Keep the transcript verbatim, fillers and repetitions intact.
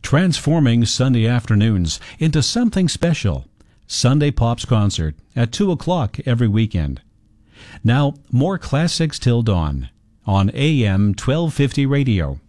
transforming Sunday afternoons into something special. Sunday Pops Concert at two o'clock every weekend. Now, more classics till dawn on A M twelve fifty radio.